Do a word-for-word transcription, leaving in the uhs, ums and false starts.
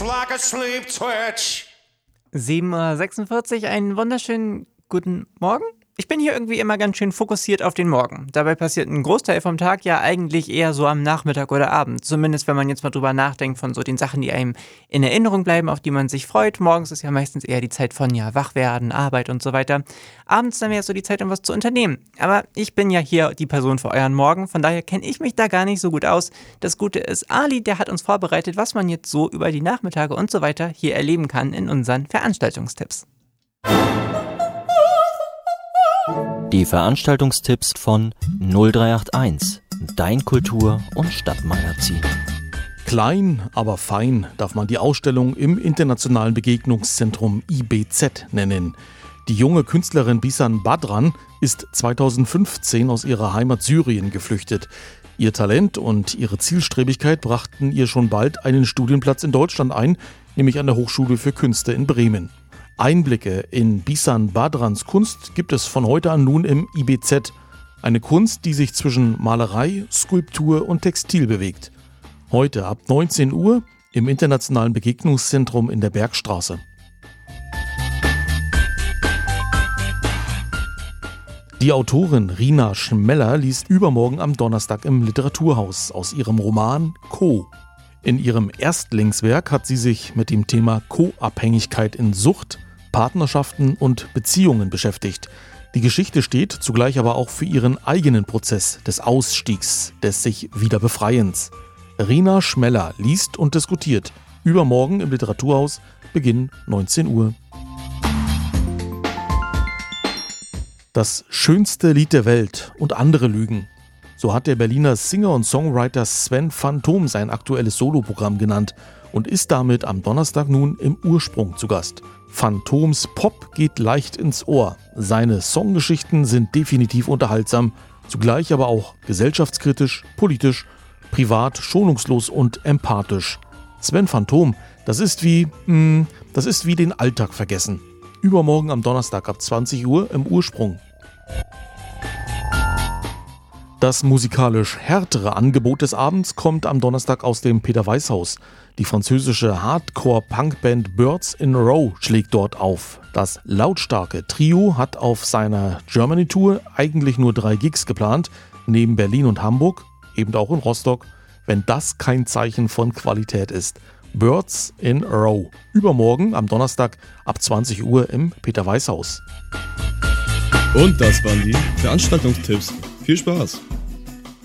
like a sleep twitch. sieben Uhr sechsundvierzig, einen wunderschönen guten Morgen. Ich bin hier irgendwie immer ganz schön fokussiert auf den Morgen. Dabei passiert ein Großteil vom Tag ja eigentlich eher so am Nachmittag oder Abend. Zumindest wenn man jetzt mal drüber nachdenkt von so den Sachen, die einem in Erinnerung bleiben, auf die man sich freut. Morgens ist ja meistens eher die Zeit von ja Wachwerden, Arbeit und so weiter. Abends dann wäre so die Zeit, um was zu unternehmen. Aber ich bin ja hier die Person für euren Morgen, von daher kenne ich mich da gar nicht so gut aus. Das Gute ist, Ali, der hat uns vorbereitet, was man jetzt so über die Nachmittage und so weiter hier erleben kann in unseren Veranstaltungstipps. Die Veranstaltungstipps von null drei acht eins, dein Kultur- und Stadtmagazin. Klein, aber fein darf man die Ausstellung im Internationalen Begegnungszentrum I B Z nennen. Die junge Künstlerin Bisan Badran ist zweitausendfünfzehn aus ihrer Heimat Syrien geflüchtet. Ihr Talent und ihre Zielstrebigkeit brachten ihr schon bald einen Studienplatz in Deutschland ein, nämlich an der Hochschule für Künste in Bremen. Einblicke in Bisan Badrans Kunst gibt es von heute an nun im I B Z. Eine Kunst, die sich zwischen Malerei, Skulptur und Textil bewegt. Heute ab neunzehn Uhr im Internationalen Begegnungszentrum in der Bergstraße. Die Autorin Rina Schmeller liest übermorgen am Donnerstag im Literaturhaus aus ihrem Roman Co. In ihrem Erstlingswerk hat sie sich mit dem Thema Co-Abhängigkeit in Sucht, Partnerschaften und Beziehungen beschäftigt. Die Geschichte steht zugleich aber auch für ihren eigenen Prozess des Ausstiegs, des sich wieder Befreiens. Rina Schmeller liest und diskutiert. Übermorgen im Literaturhaus, Beginn neunzehn Uhr. Das schönste Lied der Welt und andere Lügen. So hat der Berliner Singer und Songwriter Sven Phantom sein aktuelles Soloprogramm genannt und ist damit am Donnerstag nun im Ursprung zu Gast. Phantoms Pop geht leicht ins Ohr. Seine Songgeschichten sind definitiv unterhaltsam, zugleich aber auch gesellschaftskritisch, politisch, privat, schonungslos und empathisch. Sven Phantom, das ist wie, mh, das ist wie den Alltag vergessen. Übermorgen am Donnerstag ab zwanzig Uhr im Ursprung. Das musikalisch härtere Angebot des Abends kommt am Donnerstag aus dem Peter-Weiß-Haus. Die französische Hardcore-Punkband Birds in a Row schlägt dort auf. Das lautstarke Trio hat auf seiner Germany-Tour eigentlich nur drei Gigs geplant, neben Berlin und Hamburg, eben auch in Rostock, wenn das kein Zeichen von Qualität ist. Birds in a Row. Übermorgen am Donnerstag ab zwanzig Uhr im Peter-Weiß-Haus. Und das waren die Veranstaltungstipps. Viel Spaß!